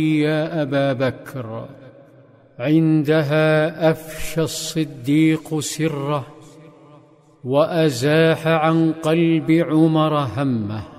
يا أبا بكر. عندها أفشى الصديق سره، وأزاح عن قلب عمر همه.